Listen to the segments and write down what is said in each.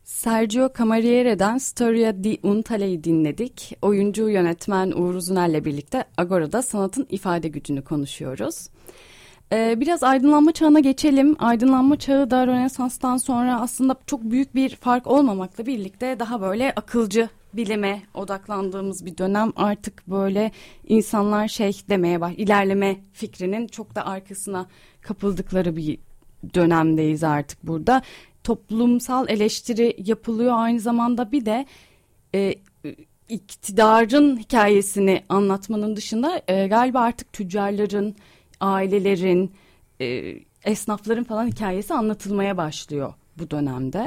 Sergio Camariere'den Storia di un Tale'yi dinledik. Oyuncu yönetmen Uğur Uzuner'le birlikte Agora'da sanatın ifade gücünü konuşuyoruz. Biraz aydınlanma çağına geçelim. Aydınlanma çağı da Rönesans'tan sonra aslında çok büyük bir fark olmamakla birlikte daha böyle akılcı, bilime odaklandığımız bir dönem. Artık böyle insanlar demeye ilerleme fikrinin çok da arkasına kapıldıkları bir dönemdeyiz artık burada. Toplumsal eleştiri yapılıyor aynı zamanda, bir de iktidarın hikayesini anlatmanın dışında galiba artık tüccarların, ailelerin, esnafların falan hikayesi anlatılmaya başlıyor bu dönemde.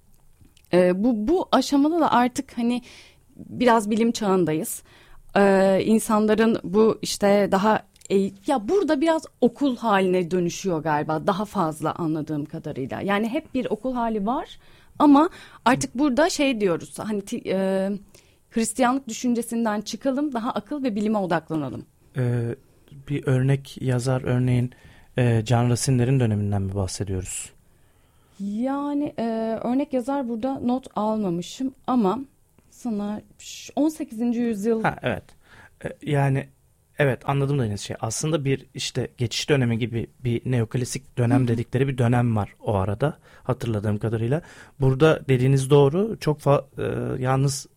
Bu aşamada da artık hani biraz bilim çağındayız. İnsanların bu işte daha burada biraz okul haline dönüşüyor galiba, daha fazla anladığım kadarıyla. Yani hep bir okul hali var ama artık burada diyoruz hani Hristiyanlık düşüncesinden çıkalım, daha akıl ve bilime odaklanalım. Bir örnek yazar, örneğin Can Racine'lerin döneminden mi bahsediyoruz? Yani örnek yazar burada not almamışım ama sana 18. yüzyıl... Evet. Yani evet, anladım dediğiniz şey. Aslında bir işte geçiş dönemi gibi bir neoklasik dönem dedikleri bir dönem var o arada, hatırladığım kadarıyla. Burada dediğiniz doğru. Çok yalnız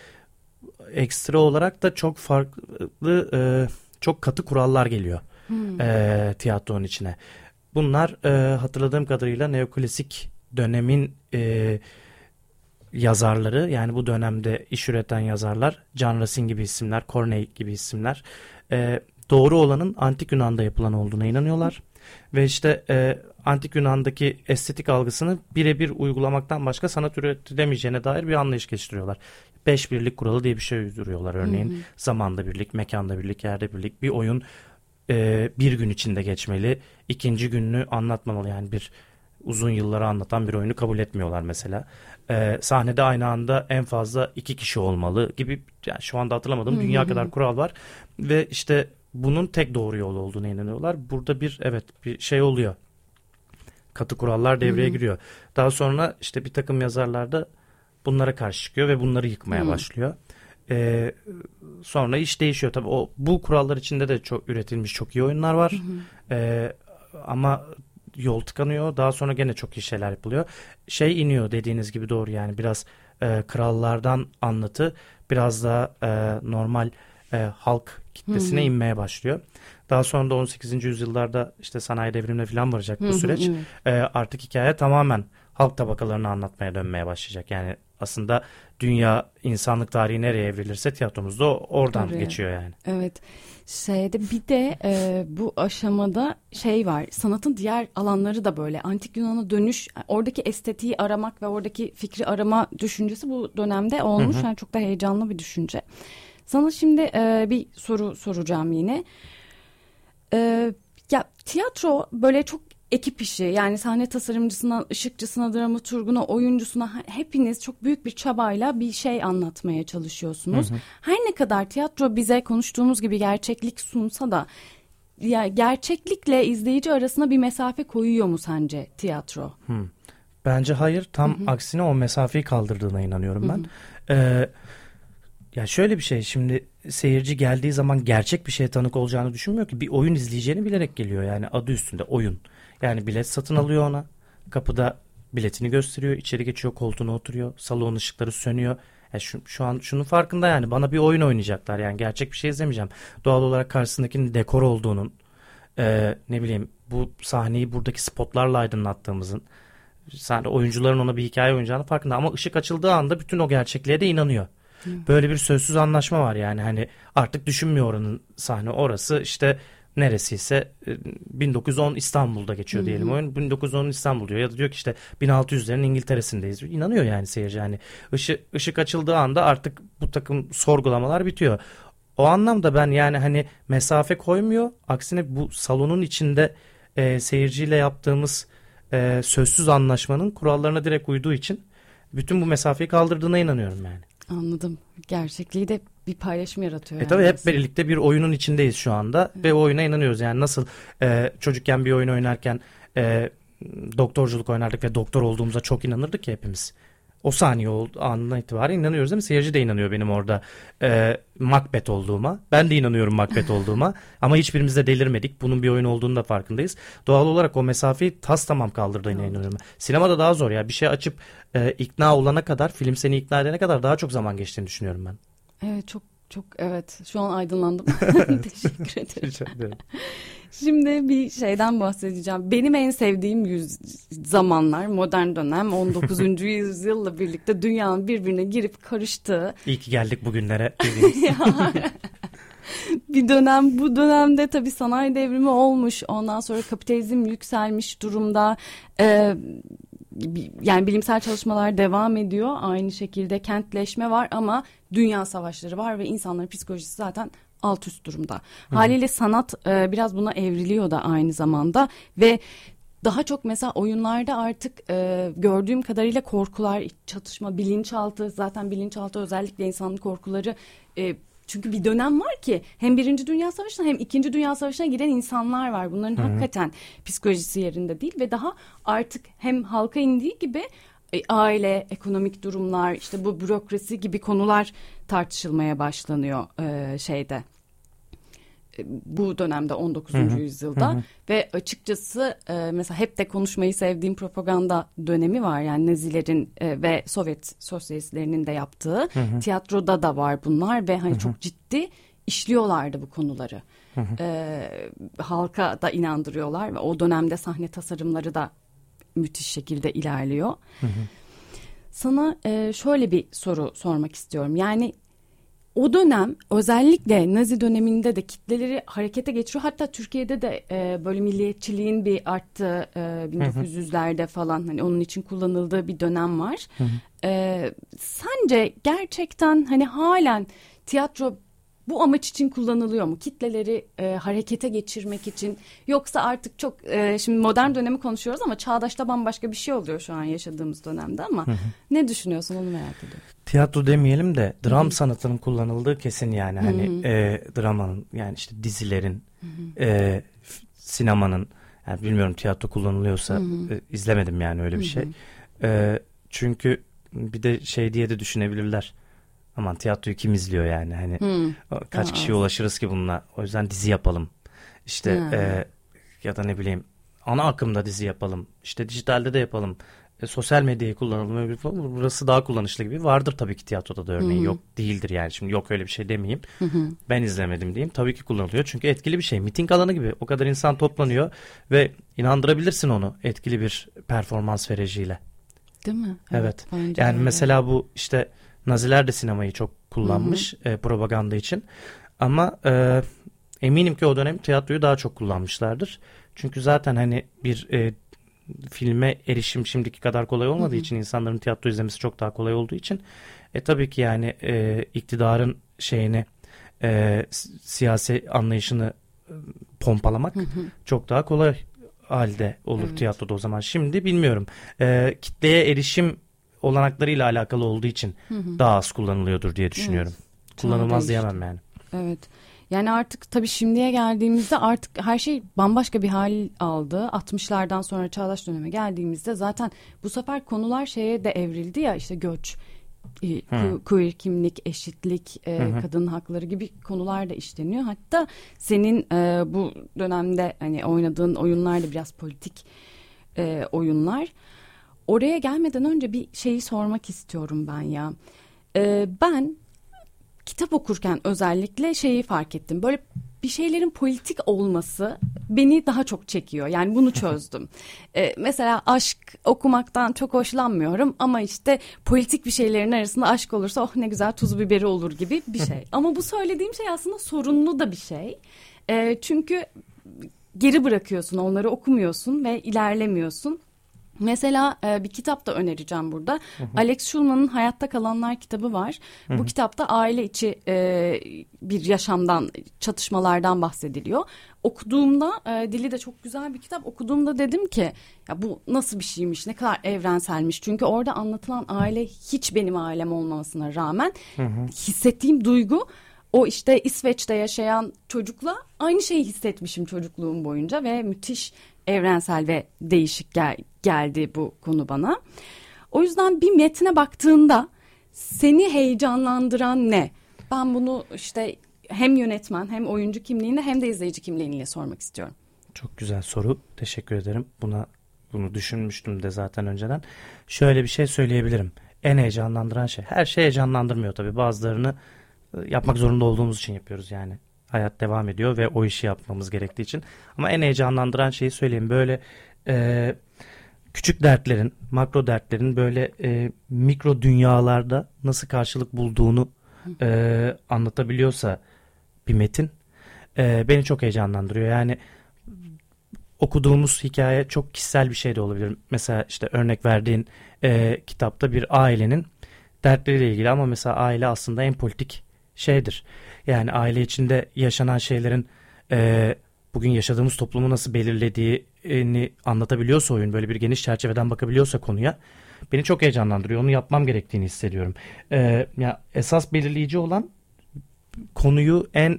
ekstra olarak da çok farklı, çok katı kurallar geliyor tiyatronun içine. Bunlar hatırladığım kadarıyla neoklasik dönemin yazarları, yani bu dönemde iş üreten yazarlar, Can Racine gibi isimler, Corneille gibi isimler, doğru olanın Antik Yunan'da yapılan olduğuna inanıyorlar. Ve işte Antik Yunan'daki estetik algısını birebir uygulamaktan başka sanat üretilemeyeceğine dair bir anlayış geliştiriyorlar. 5 birlik kuralı diye bir şey uyduruyorlar örneğin. Zamanda birlik, mekanda birlik, yerde birlik. Bir oyun bir gün içinde geçmeli. İkinci gününü anlatmamalı, yani bir uzun yılları anlatan bir oyunu kabul etmiyorlar mesela. Sahnede aynı anda en fazla 2 kişi olmalı gibi, yani şu anda hatırlamadım, dünya kadar kural var. Ve işte bunun tek doğru yol olduğuna inanıyorlar. Burada bir şey oluyor. Katı kurallar devreye giriyor. Daha sonra işte bir takım yazarlar da bunlara karşı çıkıyor ve bunları yıkmaya başlıyor. Sonra iş değişiyor. Tabii bu kurallar içinde de çok üretilmiş çok iyi oyunlar var. Ama yol tıkanıyor. Daha sonra gene çok iyi şeyler yapılıyor. İniyor dediğiniz gibi, doğru yani, biraz krallardan anlatı biraz daha normal halk kitlesine inmeye başlıyor. Daha sonra da 18. yüzyıllarda işte sanayi devrimine falan varacak bu süreç. Artık hikaye tamamen halk tabakalarını anlatmaya dönmeye başlayacak. Yani aslında dünya, insanlık tarihi nereye evrilirse tiyatromuzda oradan geçiyor yani. Evet. Bir de bu aşamada var. Sanatın diğer alanları da böyle. Antik Yunan'a dönüş, oradaki estetiği aramak ve oradaki fikri arama düşüncesi bu dönemde olmuş. Yani çok da heyecanlı bir düşünce. Sana şimdi bir soru soracağım yine. Tiyatro böyle çok ekip işi, yani sahne tasarımcısından ışıkçısına, dramaturguna, oyuncusuna hepiniz çok büyük bir çabayla bir şey anlatmaya çalışıyorsunuz. Her ne kadar tiyatro bize konuştuğumuz gibi gerçeklik sunsa da gerçeklikle izleyici arasında bir mesafe koyuyor mu sence tiyatro? Bence hayır, tam aksine o mesafeyi kaldırdığına inanıyorum ben. Ya şöyle bir şey, şimdi seyirci geldiği zaman gerçek bir şeye tanık olacağını düşünmüyor ki, bir oyun izleyeceğini bilerek geliyor, yani adı üstünde oyun. Yani bilet satın alıyor ona, kapıda biletini gösteriyor, içeri geçiyor, koltuğuna oturuyor, salon ışıkları sönüyor. Şu an şunun farkında, yani bana bir oyun oynayacaklar, yani gerçek bir şey izlemeyeceğim. Doğal olarak karşısındakinin dekor olduğunun, bu sahneyi buradaki spotlarla aydınlattığımızın, oyuncuların ona bir hikaye oynayacağını farkında, ama ışık açıldığı anda bütün o gerçekliğe de inanıyor. Böyle bir sözsüz anlaşma var, yani hani artık düşünmüyor oranın sahne, orası işte neresiyse 1910 İstanbul'da geçiyor diyelim oyun, 1910 İstanbul diyor ya da diyor ki işte 1600'lerin İngiltere'sindeyiz, inanıyor yani seyirci. Yani ışık açıldığı anda artık bu takım sorgulamalar bitiyor. O anlamda ben yani hani mesafe koymuyor, aksine bu salonun içinde seyirciyle yaptığımız sözsüz anlaşmanın kurallarına direkt uyduğu için bütün bu mesafeyi kaldırdığına inanıyorum yani. Anladım. Gerçekliği de bir paylaşım yaratıyor. Tabii hep birlikte bir oyunun içindeyiz şu anda ve o oyuna inanıyoruz. Yani nasıl çocukken bir oyun oynarken doktorculuk oynardık ve doktor olduğumuza çok inanırdık ya hepimiz. O saniye anından itibaren inanıyoruz değil mi? Seyirci de inanıyor benim orada Macbeth olduğuma. Ben de inanıyorum Macbeth olduğuma. Ama hiçbirimiz de delirmedik. Bunun bir oyun olduğunu da farkındayız. Doğal olarak o mesafeyi tamam kaldırdığına inanıyorum. Sinemada daha zor ya. Bir şey açıp ikna olana kadar, film seni ikna edene kadar daha çok zaman geçtiğini düşünüyorum ben. Evet, çok evet. Şu an aydınlandım. Teşekkür ederim. Rica ederim. Şimdi bir şeyden bahsedeceğim. Benim en sevdiğim zamanlar, modern dönem, 19. yüzyılla birlikte dünyanın birbirine girip karıştığı. İyi ki geldik bugünlere. Bir dönem, bu dönemde tabii sanayi devrimi olmuş. Ondan sonra kapitalizm yükselmiş durumda. Yani bilimsel çalışmalar devam ediyor. Aynı şekilde kentleşme var ama dünya savaşları var ve insanların psikolojisi zaten alt üst durumda. Haliyle sanat biraz buna evriliyor da aynı zamanda ve daha çok mesela oyunlarda artık gördüğüm kadarıyla korkular, çatışma, bilinçaltı, zaten bilinçaltı özellikle insanın korkuları, çünkü bir dönem var ki hem Birinci Dünya Savaşı'na hem İkinci Dünya Savaşı'na giden insanlar var. Bunların hakikaten psikolojisi yerinde değil ve daha artık hem halka indiği gibi aile, ekonomik durumlar, işte bu bürokrasi gibi konular tartışılmaya başlanıyor şeyde. Bu dönemde 19. yüzyılda ve açıkçası mesela hep de konuşmayı sevdiğim propaganda dönemi var. Yani Nazilerin ve Sovyet sosyalistlerinin de yaptığı tiyatroda da var bunlar ve hani çok ciddi işliyorlardı bu konuları. Halka da inandırıyorlar ve o dönemde sahne tasarımları da müthiş şekilde ilerliyor. Sana şöyle bir soru sormak istiyorum. Yani o dönem özellikle Nazi döneminde de kitleleri harekete geçiriyor. Hatta Türkiye'de de böyle milliyetçiliğin bir arttığı 1900'lerde falan, hani onun için kullanıldığı bir dönem var. Sence gerçekten hani halen tiyatro bu amaç için kullanılıyor mu? Kitleleri harekete geçirmek için, yoksa artık çok şimdi modern dönemi konuşuyoruz ama çağdaşta bambaşka bir şey oluyor şu an yaşadığımız dönemde ama ne düşünüyorsun, onu merak ediyorum. Tiyatro demeyelim de dram sanatının kullanıldığı kesin yani hani dramanın, yani işte dizilerin, sinemanın, yani bilmiyorum tiyatro kullanılıyorsa izlemedim yani öyle bir şey. Çünkü bir de şey diye de düşünebilirler. Aman tiyatroyu kim izliyor yani hani kaç kişiye ulaşırız ki bununla, o yüzden dizi yapalım işte ya da ne bileyim ana akımda dizi yapalım, işte dijitalde de yapalım, sosyal medyayı kullanalım, burası daha kullanışlı gibi. Vardır tabii ki tiyatroda da örneği, yok değildir yani, şimdi yok öyle bir şey demeyeyim. Ben izlemedim diyeyim, tabii ki kullanılıyor çünkü etkili bir şey, miting alanı gibi, o kadar insan toplanıyor ve inandırabilirsin onu etkili bir performans vericiyle, değil mi? Evet. Yani mesela bu işte Naziler de sinemayı çok kullanmış propaganda için. Ama eminim ki o dönem tiyatroyu daha çok kullanmışlardır. Çünkü zaten hani bir filme erişim şimdiki kadar kolay olmadığı için, insanların tiyatro izlemesi çok daha kolay olduğu için tabii ki yani iktidarın şeyini, siyasi anlayışını pompalamak çok daha kolay halde olur tiyatroda o zaman. Şimdi bilmiyorum. Kitleye erişim olanaklarıyla alakalı olduğu için daha az kullanılıyordur diye düşünüyorum. Kullanılmaz diyemem yani. Evet. Yani artık tabii şimdiye geldiğimizde artık her şey bambaşka bir hal aldı. 60'lardan sonra çağdaş döneme geldiğimizde zaten bu sefer konular şeye de evrildi ya, işte göç, queer kimlik, eşitlik, kadın hakları gibi konular da işleniyor. Hatta senin bu dönemde hani oynadığın oyunlar da biraz politik oyunlar. Oraya gelmeden önce bir şeyi sormak istiyorum ben ya. Ben kitap okurken özellikle şeyi fark ettim. Böyle bir şeylerin politik olması beni daha çok çekiyor. Yani bunu çözdüm. Mesela aşk okumaktan çok hoşlanmıyorum ama işte politik bir şeylerin arasında aşk olursa oh ne güzel tuzu biberi olur gibi bir şey. Ama bu söylediğim şey aslında sorunlu da bir şey. Çünkü geri bırakıyorsun, onları okumuyorsun ve ilerlemiyorsun. Mesela bir kitap da önereceğim burada. Alex Shulman'ın Hayatta Kalanlar kitabı var. Bu kitapta aile içi bir yaşamdan, çatışmalardan bahsediliyor. Okuduğumda, dili de çok güzel bir kitap. Okuduğumda dedim ki ya bu nasıl bir şeymiş, ne kadar evrenselmiş. Çünkü orada anlatılan aile hiç benim ailem olmamasına rağmen hissettiğim duygu, o işte İsveç'te yaşayan çocukla aynı şeyi hissetmişim çocukluğum boyunca ve müthiş evrensel ve değişik geldi bu konu bana. O yüzden bir metne baktığında seni heyecanlandıran ne? Ben bunu işte hem yönetmen hem oyuncu kimliğinde hem de izleyici kimliğiyle sormak istiyorum. Çok güzel soru. Teşekkür ederim. Bunu düşünmüştüm de zaten önceden. Şöyle bir şey söyleyebilirim. En heyecanlandıran şey. Her şey heyecanlandırmıyor tabii. Bazılarını yapmak zorunda olduğumuz için yapıyoruz yani. Hayat devam ediyor ve o işi yapmamız gerektiği için. Ama en heyecanlandıran şeyi söyleyeyim. Böyle küçük dertlerin, makro dertlerin böyle mikro dünyalarda nasıl karşılık bulduğunu anlatabiliyorsa bir metin beni çok heyecanlandırıyor. Yani okuduğumuz hikaye çok kişisel bir şey de olabilir. Mesela işte örnek verdiğin kitapta bir ailenin dertleriyle ilgili ama mesela aile aslında en politik şeydir. Yani aile içinde yaşanan şeylerin bugün yaşadığımız toplumu nasıl belirlediğini anlatabiliyorsa oyun, böyle bir geniş çerçeveden bakabiliyorsa konuya, beni çok heyecanlandırıyor. Onu yapmam gerektiğini hissediyorum. Ya esas belirleyici olan konuyu en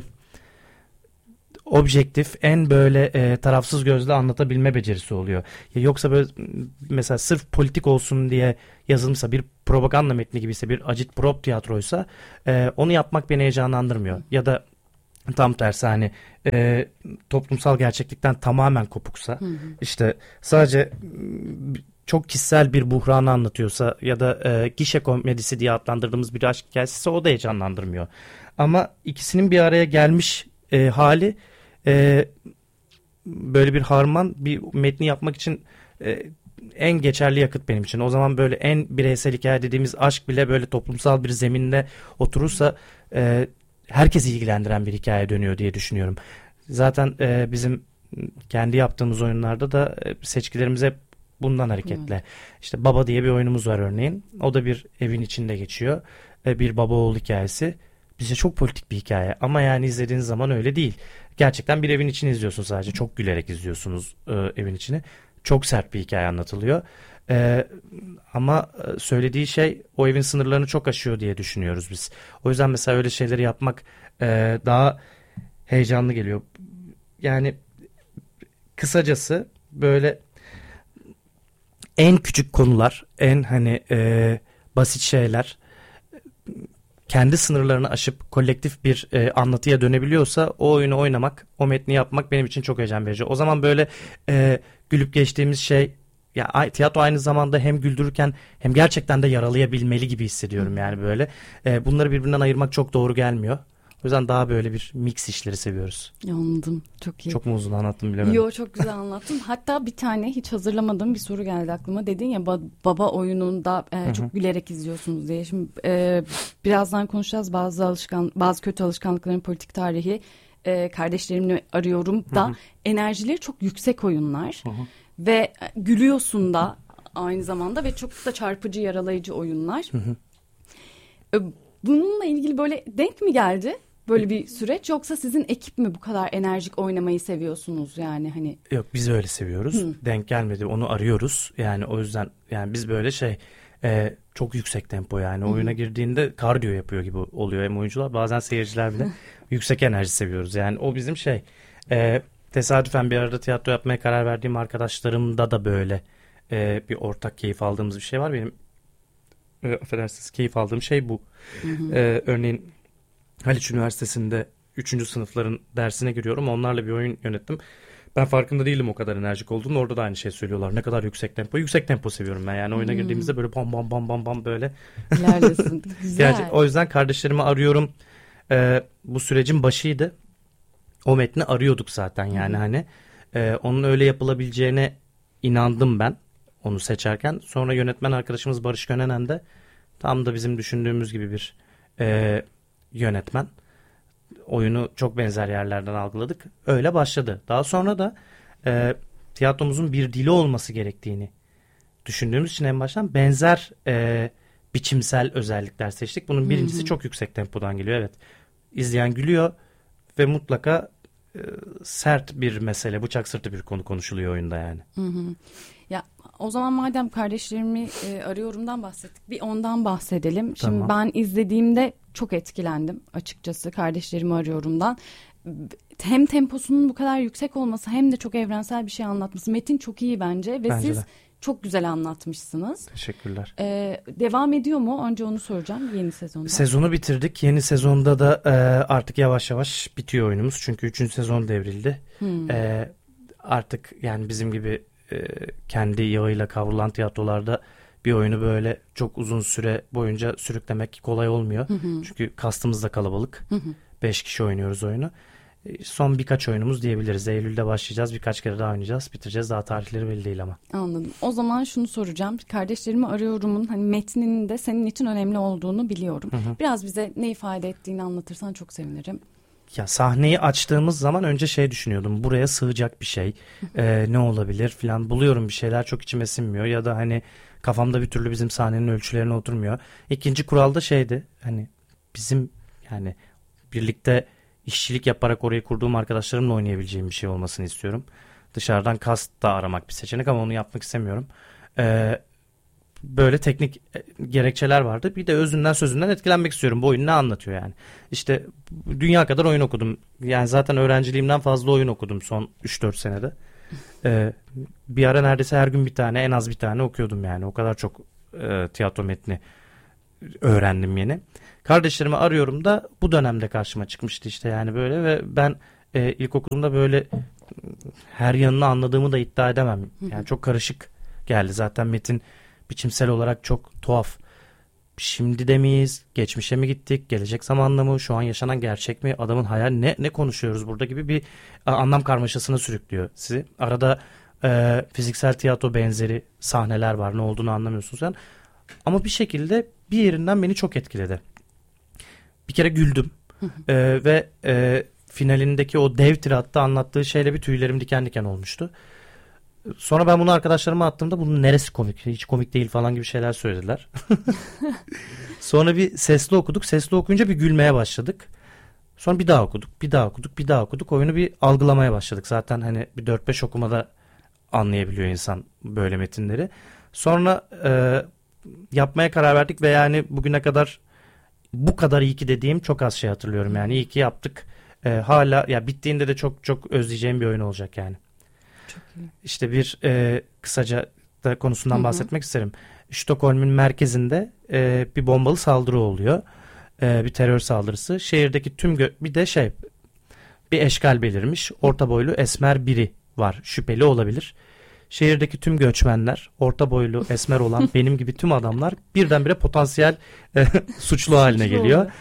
objektif, en böyle tarafsız gözle anlatabilme becerisi oluyor. Yoksa böyle mesela sırf politik olsun diye yazılmışsa, bir propaganda metni gibiyse, bir agitprop tiyatroysa onu yapmak beni heyecanlandırmıyor. Ya da tam tersi, hani toplumsal gerçeklikten tamamen kopuksa, işte sadece çok kişisel bir buhranı anlatıyorsa ya da gişe komedisi diye adlandırdığımız bir aşk hikayesi, o da heyecanlandırmıyor. Ama ikisinin bir araya gelmiş hali böyle bir harman, bir metni yapmak için en geçerli yakıt benim için. O zaman böyle en bireysel hikaye dediğimiz aşk bile böyle toplumsal bir zeminde oturursa herkesi ilgilendiren bir hikaye dönüyor diye düşünüyorum. Zaten bizim kendi yaptığımız oyunlarda da seçkilerimiz hep bundan hareketle. İşte Baba diye bir oyunumuz var örneğin. O da bir evin içinde geçiyor. Bir baba oğul hikayesi. Bize çok politik bir hikaye ama yani izlediğiniz zaman öyle değil. Gerçekten bir evin içini izliyorsunuz sadece. Çok gülerek izliyorsunuz evin içini. Çok sert bir hikaye anlatılıyor. Ama söylediği şey o evin sınırlarını çok aşıyor diye düşünüyoruz biz. O yüzden mesela öyle şeyleri yapmak daha heyecanlı geliyor. Yani kısacası böyle en küçük konular, en hani basit şeyler kendi sınırlarını aşıp kolektif bir anlatıya dönebiliyorsa o oyunu oynamak, o metni yapmak benim için çok heyecan verici. O zaman böyle gülüp geçtiğimiz şey, ya tiyatro aynı zamanda hem güldürürken hem gerçekten de yaralayabilmeli gibi hissediyorum yani böyle. Bunları birbirinden ayırmak çok doğru gelmiyor. O yüzden daha böyle bir mix işleri seviyoruz. Anladım. Çok iyi. Çok mu uzun anlattım bilemedim. Yo, çok güzel anlattın. Hatta bir tane hiç hazırlamadığım bir soru geldi aklıma. Dedin ya baba oyununda çok gülerek izliyorsunuz diye. Şimdi birazdan konuşacağız. Bazı kötü alışkanlıkların politik tarihi, kardeşlerimi arıyorum da enerjileri çok yüksek oyunlar. Ve gülüyorsun da aynı zamanda ve çok da çarpıcı, yaralayıcı oyunlar. Bununla ilgili böyle denk mi geldi? Böyle bir süreç, yoksa sizin ekip mi bu kadar enerjik oynamayı seviyorsunuz yani hani? Yok, biz öyle seviyoruz. Denk gelmedi, onu arıyoruz. Yani o yüzden yani biz böyle çok yüksek tempo, yani oyuna girdiğinde kardiyo yapıyor gibi oluyor hem oyuncular, bazen seyirciler bile. Yüksek enerji seviyoruz. Yani o bizim tesadüfen bir arada tiyatro yapmaya karar verdiğim arkadaşlarımda da böyle bir ortak keyif aldığımız bir şey var. Benim affedersiniz, keyif aldığım şey bu. Örneğin Haliç Üniversitesi'nde 3. sınıfların dersine giriyorum. Onlarla bir oyun yönettim. Ben farkında değilim o kadar enerjik olduğunu. Orada da aynı şey söylüyorlar. Ne kadar yüksek tempo. Yüksek tempo seviyorum ben. Yani oyuna girdiğimizde böyle bam bam bam bam bam böyle. İlerlesin. Güzel. O yüzden kardeşlerimi arıyorum. Bu sürecin başıydı. O metni arıyorduk zaten yani hani. Onun öyle yapılabileceğine inandım ben onu seçerken. Sonra yönetmen arkadaşımız Barış Gönenen de tam da bizim düşündüğümüz gibi bir yönetmen. Oyunu çok benzer yerlerden algıladık. Öyle başladı. Daha sonra da tiyatromuzun bir dili olması gerektiğini düşündüğümüz için en baştan benzer biçimsel özellikler seçtik. Bunun birincisi çok yüksek tempodan geliyor. Evet. İzleyen gülüyor ve mutlaka sert bir mesele, bıçak sırtı bir konu konuşuluyor oyunda yani. Ya o zaman madem kardeşlerimi arıyorumdan bahsettik, bir ondan bahsedelim. Tamam. Şimdi ben izlediğimde çok etkilendim açıkçası kardeşlerimi arıyorumdan. Hem temposunun bu kadar yüksek olması hem de çok evrensel bir şey anlatması. Metin çok iyi bence ve Bence siz de Çok güzel anlatmışsınız. Teşekkürler. Devam ediyor mu? Önce onu soracağım yeni sezonda. Sezonu bitirdik. Yeni sezonda da artık yavaş yavaş bitiyor oyunumuz. Çünkü 3. sezon devrildi. Artık yani bizim gibi kendi yağıyla kavrulan tiyatrolarda bir oyunu böyle çok uzun süre boyunca sürüklemek kolay olmuyor. Çünkü kastımız da kalabalık. 5 kişi oynuyoruz oyunu. Son birkaç oyunumuz diyebiliriz. Eylül'de başlayacağız. Birkaç kere daha oynayacağız. Bitireceğiz. Daha tarihleri belli değil ama. Anladım. O zaman şunu soracağım. Kardeşlerimi arıyorum'un hani metninin de senin için önemli olduğunu biliyorum. Biraz bize ne ifade ettiğini anlatırsan çok sevinirim. Ya sahneyi açtığımız zaman önce şey düşünüyordum. Buraya sığacak bir şey. Ne olabilir falan. Buluyorum bir şeyler, çok içime sinmiyor. Ya da hani kafamda bir türlü bizim sahnenin ölçülerine oturmuyor. İkinci kural da şeydi. Hani bizim yani birlikte işçilik yaparak orayı kurduğum arkadaşlarımla oynayabileceğim bir şey olmasını istiyorum. Dışarıdan cast da aramak bir seçenek ama onu yapmak istemiyorum. Böyle teknik gerekçeler vardı. Bir de özünden sözünden etkilenmek istiyorum. Bu oyun ne anlatıyor yani? İşte dünya kadar oyun okudum. Yani zaten öğrenciliğimden fazla oyun okudum son 3-4 senede. Bir ara neredeyse her gün bir tane, en az bir tane okuyordum yani. O kadar çok tiyatro metni öğrendim yeni. Kardeşlerimi arıyorum da bu dönemde karşıma çıkmıştı işte yani böyle ve ben ilkokulumda böyle her yanını anladığımı da iddia edemem. Yani çok karışık geldi. Zaten metin biçimsel olarak çok tuhaf. Şimdi de miyiz? Geçmişe mi gittik? Gelecek zamanla mı? Şu an yaşanan gerçek mi? Adamın hayali ne konuşuyoruz burada gibi bir anlam karmaşasına sürüklüyor sizi. Arada fiziksel tiyatro benzeri sahneler var. Ne olduğunu anlamıyorsunuz yani. Ama bir şekilde bir yerinden beni çok etkiledi. Bir kere güldüm. Ve finalindeki o dev tiratta anlattığı şeyle bir tüylerim diken diken olmuştu. Sonra ben bunu arkadaşlarıma attığımda bunun neresi komik, hiç komik değil falan gibi şeyler söylediler. Sonra bir sesli okuduk. Sesli okuyunca bir gülmeye başladık. Sonra bir daha okuduk, bir daha okuduk, bir daha okuduk. Oyunu bir algılamaya başladık. Zaten hani bir 4-5 okumada anlayabiliyor insan böyle metinleri. Sonra yapmaya karar verdik ve yani bugüne kadar bu kadar iyi ki dediğim çok az şey hatırlıyorum. Yani iyi ki yaptık. Hala ya bittiğinde de çok çok özleyeceğim bir oyun olacak yani. Çok iyi. İşte bir kısaca da konusundan bahsetmek isterim. Stockholm'un merkezinde bir bombalı saldırı oluyor. Bir terör saldırısı. Şehirdeki tüm bir de bir eşkal belirmiş. Orta boylu esmer biri var. Şüpheli olabilir. Şehirdeki tüm göçmenler, orta boylu esmer olan benim gibi tüm adamlar birdenbire potansiyel suçlu haline geliyor.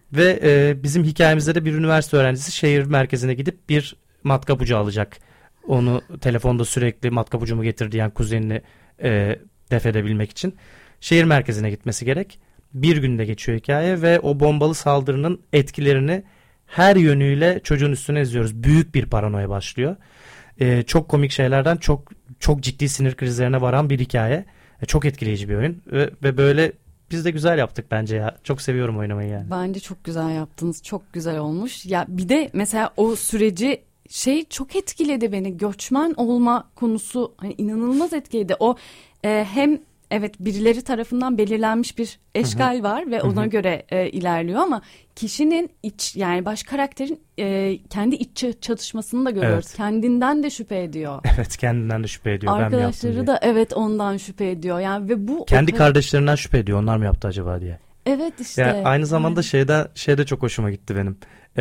Ve bizim hikayemizde de bir üniversite öğrencisi şehir merkezine gidip bir matkap ucu alacak. Onu telefonda sürekli matkap ucumu getir diyen kuzenini def edebilmek için şehir merkezine gitmesi gerek. Bir günde geçiyor hikaye ve o bombalı saldırının etkilerini her yönüyle çocuğun üstüne izliyoruz. Büyük bir paranoya başlıyor. Çok komik şeylerden çok ciddi sinir krizlerine varan bir hikaye. Çok etkileyici bir oyun ve böyle biz de güzel yaptık bence ya. Çok seviyorum oynamayı yani. Bence çok güzel yaptınız. Çok güzel olmuş. Ya bir de mesela o süreci çok etkiledi beni. Göçmen olma konusu hani inanılmaz etkiledi. O hem evet birileri tarafından belirlenmiş bir eşkal var ve ona göre ilerliyor ama kişinin yani baş karakterin kendi iç çatışmasını da görüyoruz. Evet. Kendinden de şüphe ediyor. Evet, kendinden de şüphe ediyor. Arkadaşları da evet ondan şüphe ediyor. Yani ve bu kendi kardeşlerinden şüphe ediyor. Onlar mı yaptı acaba diye. Evet işte. Yani aynı zamanda şeyde çok hoşuma gitti benim.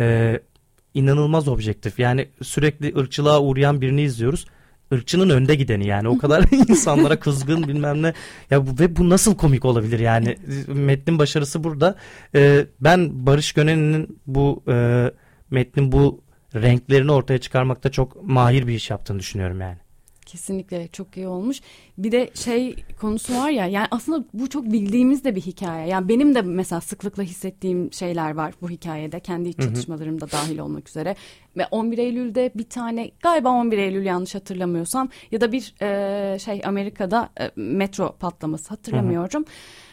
İnanılmaz objektif. Yani sürekli ırkçılığa uğrayan birini izliyoruz. Irkçının önde gideni yani o kadar insanlara kızgın bilmem ne ya ve bu nasıl komik olabilir yani metnin başarısı burada. Ben Barış Gönen'in bu metnin bu renklerini ortaya çıkarmakta çok mahir bir iş yaptığını düşünüyorum yani. Kesinlikle çok iyi olmuş. Bir de konusu var ya yani aslında bu çok bildiğimiz de bir hikaye. Yani benim de mesela sıklıkla hissettiğim şeyler var bu hikayede. Kendi iç çatışmalarım da dahil olmak üzere. Ve 11 Eylül'de bir tane galiba 11 Eylül yanlış hatırlamıyorsam ya da bir Amerika'da metro patlaması hatırlamıyorum.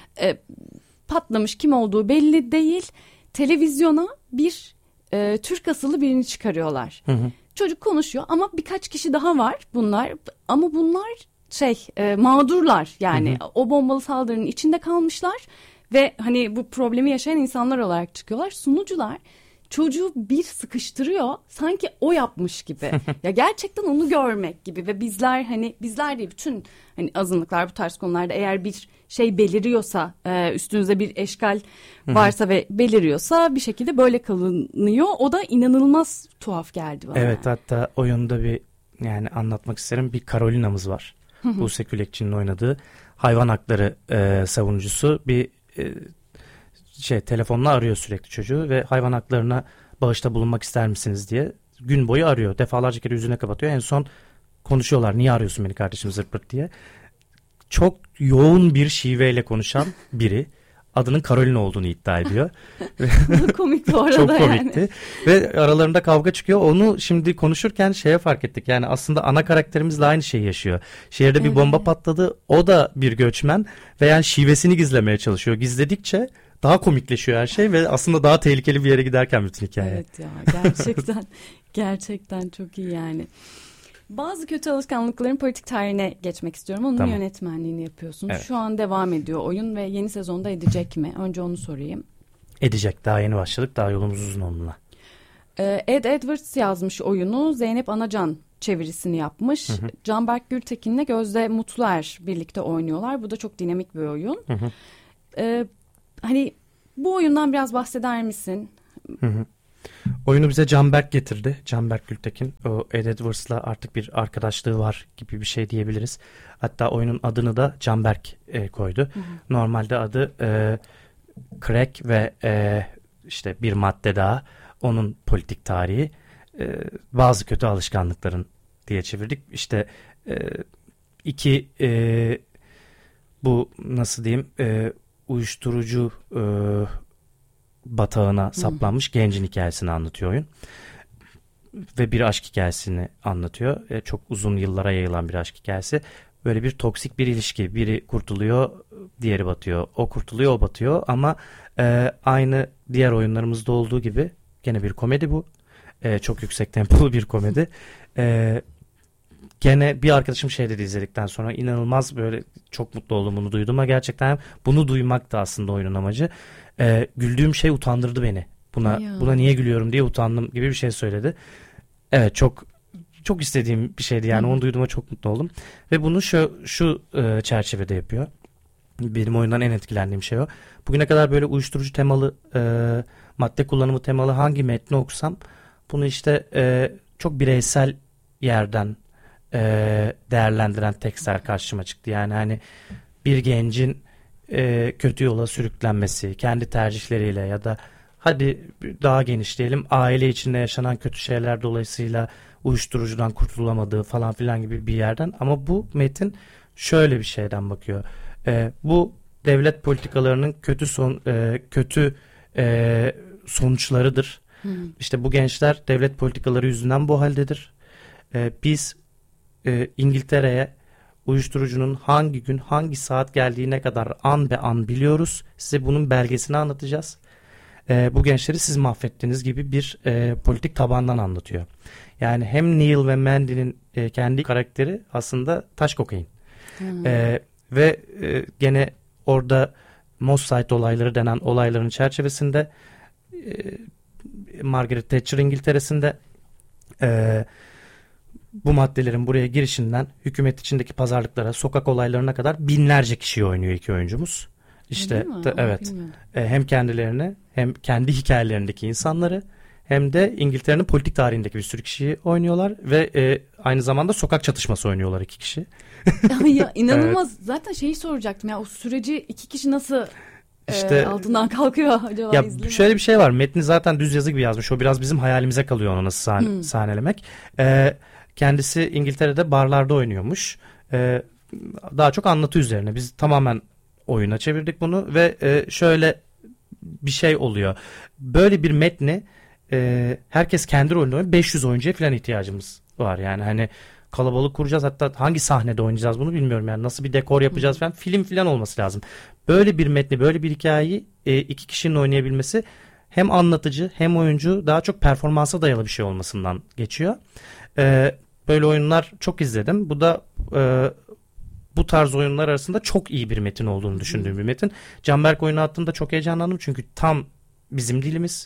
Patlamış kim olduğu belli değil. Televizyona bir Türk asıllı birini çıkarıyorlar. Çocuk konuşuyor ama birkaç kişi daha var bunlar ama bunlar mağdurlar yani o bombalı saldırının içinde kalmışlar ve hani bu problemi yaşayan insanlar olarak çıkıyorlar. Sunucular çocuğu bir sıkıştırıyor sanki o yapmış gibi. Ya gerçekten onu görmek gibi ve bizler değil bütün hani azınlıklar bu tarz konularda eğer bir şey beliriyorsa üstünüzde bir eşkal varsa ve beliriyorsa bir şekilde böyle kalınıyor. O da inanılmaz tuhaf geldi bana. Evet, hatta oyunda bir yani anlatmak isterim, bir Carolina'mız var. Buse Külekçi'nin oynadığı hayvan hakları savunucusu bir telefonla arıyor sürekli çocuğu ve hayvan haklarına bağışta bulunmak ister misiniz diye gün boyu arıyor. Defalarca kere yüzüne kapatıyor. En son konuşuyorlar. Niye arıyorsun beni kardeşim zırt pırt diye. Çok yoğun bir şiveyle konuşan biri. Adının Carolina olduğunu iddia ediyor. Komik bu arada. Çok komikti. Yani. Ve aralarında kavga çıkıyor. Onu şimdi konuşurken fark ettik. Yani aslında ana karakterimizle aynı şeyi yaşıyor. Şehirde bir bomba patladı. O da bir göçmen ve yani şivesini gizlemeye çalışıyor. Gizledikçe daha komikleşiyor her şey ve aslında daha tehlikeli bir yere giderken bütün hikaye. Evet ya, gerçekten çok iyi yani. Bazı kötü alışkanlıkların politik tarihine geçmek istiyorum. Onun yönetmenliğini yapıyorsun. Evet. Şu an devam ediyor oyun ve yeni sezonda edecek mi? Önce onu sorayım. Edecek. Daha yeni başladık. Daha yolumuz uzun onunla. Ed Edwards yazmış oyunu. Zeynep Anacan çevirisini yapmış. Canberk Gültekin'le Gözde Mutluer birlikte oynuyorlar. Bu da çok dinamik bir oyun. Hani bu oyundan biraz bahseder misin? Oyunu bize Canberk getirdi. Canberk Gültekin. O Ed Edwards'la artık bir arkadaşlığı var gibi bir şey diyebiliriz. Hatta oyunun adını da Canberk koydu. Normalde adı Crack ve işte bir madde daha. Onun politik tarihi. Bazı kötü alışkanlıkların diye çevirdik. İşte iki bu nasıl diyeyim uyuşturucu batağına saplanmış gencin hikayesini anlatıyor oyun. Ve bir aşk hikayesini anlatıyor. Çok uzun yıllara yayılan bir aşk hikayesi. Böyle bir toksik bir ilişki. Biri kurtuluyor, diğeri batıyor. O kurtuluyor, o batıyor. Ama aynı diğer oyunlarımızda olduğu gibi gene bir komedi bu. Çok yüksek tempolu bir komedi. Gene bir arkadaşım dedi izledikten sonra inanılmaz böyle çok mutlu oldum bunu duyduğuma. Gerçekten bunu duymak da aslında oyunun amacı. Güldüğüm şey utandırdı beni. Buna niye gülüyorum diye utandım gibi bir şey söyledi. Evet, çok istediğim bir şeydi yani. Onu duyduğuma çok mutlu oldum. Ve bunu şu çerçevede yapıyor. Benim oyundan en etkilendiğim şey o. Bugüne kadar böyle uyuşturucu temalı, madde kullanımı temalı hangi metni okusam bunu işte çok bireysel yerden değerlendiren tekstler karşıma çıktı. Yani hani bir gencin kötü yola sürüklenmesi, kendi tercihleriyle ya da hadi daha geniş diyelim aile içinde yaşanan kötü şeyler dolayısıyla uyuşturucudan kurtulamadığı falan filan gibi bir yerden. Ama bu metin şöyle bir şeyden bakıyor. Bu devlet politikalarının kötü sonuçlarıdır. İşte bu gençler devlet politikaları yüzünden bu haldedir. Biz İngiltere'ye uyuşturucunun hangi gün hangi saat geldiğine kadar an be an biliyoruz. Size bunun belgesini anlatacağız. Bu gençleri siz mahvettiniz gibi bir politik tabandan anlatıyor. Yani hem Neil ve Mandy'nin kendi karakteri aslında taş kokain. Ve gene orada Moss Side olayları denen olayların çerçevesinde Margaret Thatcher İngiltere'sinde bu maddelerin buraya girişinden hükümet içindeki pazarlıklara, sokak olaylarına kadar binlerce kişiyi oynuyor iki oyuncumuz. İşte evet. Hem kendilerini hem kendi hikayelerindeki insanları hem de İngiltere'nin politik tarihindeki bir sürü kişiyi oynuyorlar ve aynı zamanda sokak çatışması oynuyorlar iki kişi. Ya inanılmaz. Evet. Zaten şeyi soracaktım ya, o süreci iki kişi nasıl altından kalkıyor acaba? Ya şöyle bir şey var. Metni zaten düz yazı gibi yazmış. O biraz bizim hayalimize kalıyor onu nasıl sahnelemek. Kendisi İngiltere'de barlarda oynuyormuş. Daha çok anlatı üzerine. Biz tamamen oyuna çevirdik bunu ve şöyle bir şey oluyor. Böyle bir metni herkes kendi rolünde oynuyor. 500 oyuncuya falan ihtiyacımız var. Yani hani kalabalık kuracağız. Hatta hangi sahnede oynayacağız bunu bilmiyorum. Yani nasıl bir dekor yapacağız falan. Film falan olması lazım. Böyle bir metni, böyle bir hikayeyi iki kişinin oynayabilmesi hem anlatıcı hem oyuncu daha çok performansa dayalı bir şey olmasından geçiyor. Böyle oyunlar çok izledim. Bu da bu tarz oyunlar arasında çok iyi bir metin olduğunu düşündüğüm bir metin. Canberk oyunu attığımda çok heyecanlandım çünkü tam bizim dilimiz.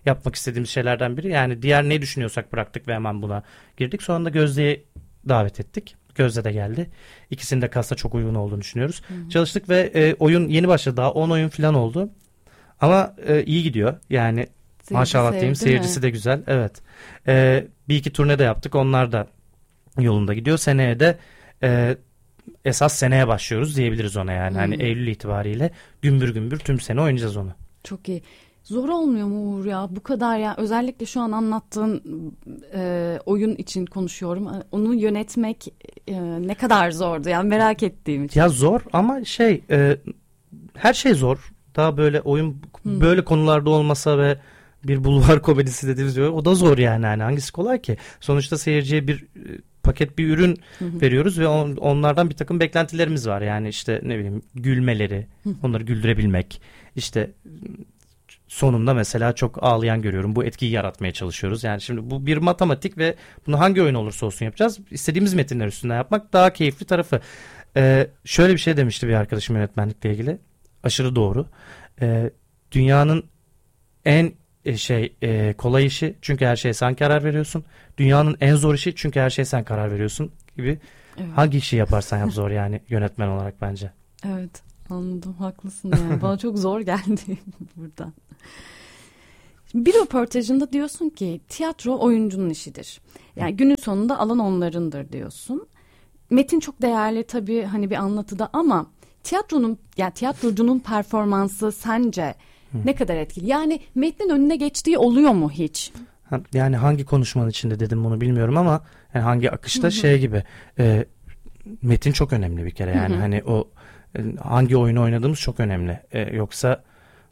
yapmak istediğimiz şeylerden biri. Yani diğer ne düşünüyorsak bıraktık ve hemen buna girdik. Sonra da Gözde'yi davet ettik. Gözde de geldi. İkisinin de kasta çok uygun olduğunu düşünüyoruz. Çalıştık ve oyun yeni başladı. Daha 10 oyun falan oldu. Ama iyi gidiyor. Yani maşallah diyeyim, seyircisi de güzel. Evet. Bir iki turne de yaptık. Onlar da yolunda gidiyor. Seneye de esas seneye başlıyoruz diyebiliriz ona yani. Hani Eylül itibariyle gümbür gümbür tüm sene oynayacağız onu. Çok iyi. Zor olmuyor mu Uğur ya? Bu kadar ya. Özellikle şu an anlattığın oyun için konuşuyorum. Onu yönetmek ne kadar zordu yani, merak ettiğim için. Ya zor ama her şey zor. Daha böyle oyun böyle konularda olmasa ve bir bulvar komedisi dediğimiz gibi, o da zor yani. Yani hangisi kolay ki? Sonuçta seyirciye bir paket bir ürün veriyoruz ve onlardan bir takım beklentilerimiz var. Yani işte ne bileyim, gülmeleri, onları güldürebilmek. İşte sonunda mesela çok ağlayan görüyorum. Bu etkiyi yaratmaya çalışıyoruz. Yani şimdi bu bir matematik ve bunu hangi oyun olursa olsun yapacağız. İstediğimiz metinler üstünden yapmak daha keyifli tarafı. Şöyle bir şey demişti bir arkadaşım yönetmenlikle ilgili. Aşırı doğru. Dünyanın en kolay işi, çünkü her şeye sen karar veriyorsun. Dünyanın en zor işi, çünkü her şeye sen karar veriyorsun gibi. Evet. Hangi işi yaparsan yap zor yani yönetmen olarak bence. Evet, anladım, haklısın yani. Bana çok zor geldi buradan. Bir röportajında diyorsun ki tiyatro oyuncunun işidir. Yani günün sonunda alan onlarındır diyorsun. Metin çok değerli tabii hani bir anlatıda, ama tiyatrocunun performansı sence ne kadar etkili? Yani metnin önüne geçtiği oluyor mu hiç? Yani hangi konuşmanın içinde dedim bunu bilmiyorum ama yani hangi akışta gibi metin çok önemli bir kere yani. Hani o hangi oyunu oynadığımız çok önemli. Yoksa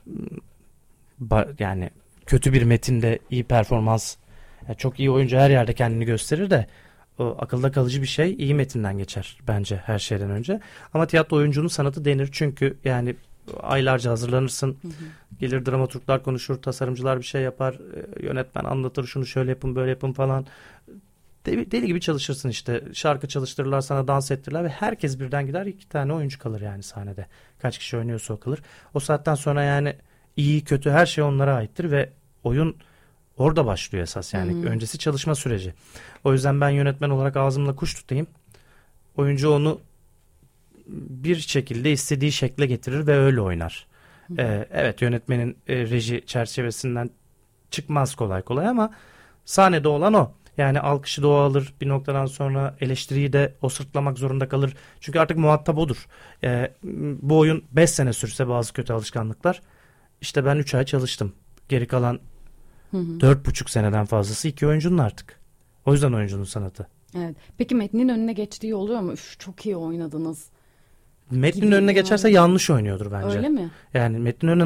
yani kötü bir metinde iyi performans, çok iyi oyuncu her yerde kendini gösterir de o akılda kalıcı bir şey iyi metinden geçer bence her şeyden önce. Ama tiyatro oyuncunun sanatı denir, çünkü yani aylarca hazırlanırsın. Gelir dramaturglar konuşur, tasarımcılar bir şey yapar, yönetmen anlatır, şunu şöyle yapın böyle yapın falan. Deli gibi çalışırsın işte. Şarkı çalıştırırlar sana, dans ettirirler ve herkes birden gider, 2 tane oyuncu kalır yani sahnede. Kaç kişi oynuyorsa o kalır. O saatten sonra yani iyi kötü her şey onlara aittir ve oyun orada başlıyor esas yani. Öncesi çalışma süreci. O yüzden ben yönetmen olarak ağzımla kuş tutayım. Oyuncu onu bir şekilde istediği şekle getirir ve öyle oynar. Evet, yönetmenin reji çerçevesinden çıkmaz kolay kolay ama sahnede olan o. Yani alkışı da o alır. Bir noktadan sonra eleştiriyi de o sırtlamak zorunda kalır. Çünkü artık muhatap odur. Bu oyun 5 sene sürse bazı kötü alışkanlıklar, İşte ben 3 ay çalıştım. Geri kalan 4,5 seneden fazlası 2 oyuncunun artık. O yüzden oyuncunun sanatı. Evet. Peki metnin önüne geçtiği oluyor mu? Üf, çok iyi oynadınız. Metnin önüne geçerse yanlış oynuyordur bence. Öyle mi? Yani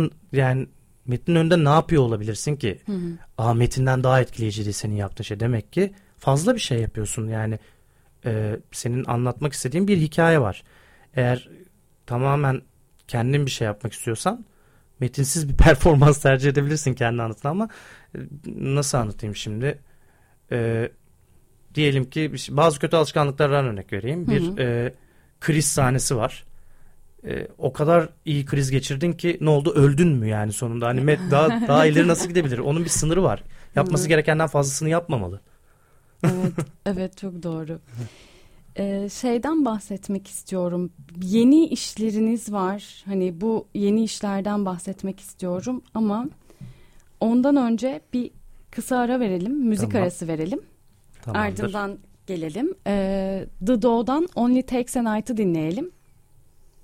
metnin önünde ne yapıyor olabilirsin ki? Metinden daha etkileyiciydi senin yaptığın şey. Demek ki fazla bir şey yapıyorsun. Yani senin anlatmak istediğin bir hikaye var. Eğer tamamen kendin bir şey yapmak istiyorsan metinsiz bir performans tercih edebilirsin kendi anlatına, ama nasıl anlatayım şimdi? Diyelim ki bazı kötü alışkanlıklardan örnek vereyim. Bir kriz sahnesi var. O kadar iyi kriz geçirdin ki ne oldu? Öldün mü yani sonunda? Hani daha ileri nasıl gidebilir? Onun bir sınırı var. Yapması gerekenden fazlasını yapmamalı. Evet, çok doğru. Şeyden bahsetmek istiyorum. Yeni işleriniz var. Hani bu yeni işlerden bahsetmek istiyorum ama ondan önce bir kısa ara verelim. Müzik arası verelim. Tamamdır. Ardından gelelim. The Daw'dan Only Takes a Night'ı dinleyelim.